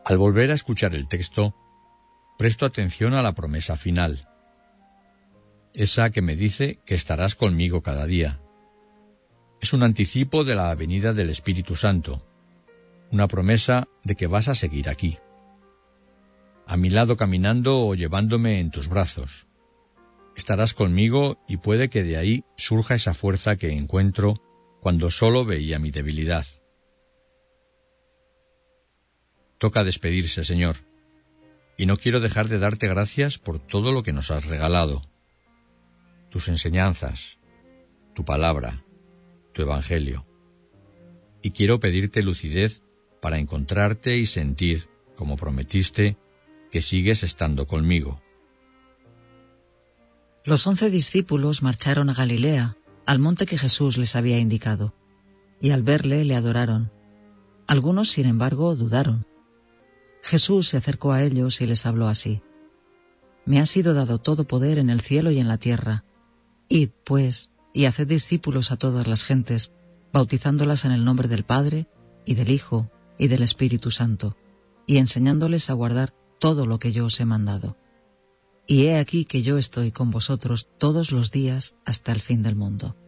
Al volver a escuchar el texto, presto atención a la promesa final, esa que me dice que estarás conmigo cada día. Es un anticipo de la venida del Espíritu Santo, una promesa de que vas a seguir aquí, a mi lado caminando o llevándome en tus brazos. Estarás conmigo y puede que de ahí surja esa fuerza que encuentro cuando solo veía mi debilidad. Toca despedirse, Señor, y no quiero dejar de darte gracias por todo lo que nos has regalado. Tus enseñanzas, tu palabra, tu evangelio. Y quiero pedirte lucidez para encontrarte y sentir, como prometiste, que sigues estando conmigo. Los 11 discípulos marcharon a Galilea, al monte que Jesús les había indicado, y al verle le adoraron. Algunos, sin embargo, dudaron. Jesús se acercó a ellos y les habló así: Me ha sido dado todo poder en el cielo y en la tierra. Id, pues, y haced discípulos a todas las gentes, bautizándolas en el nombre del Padre, y del Hijo, y del Espíritu Santo, y enseñándoles a guardar todo lo que yo os he mandado. Y he aquí que yo estoy con vosotros todos los días hasta el fin del mundo.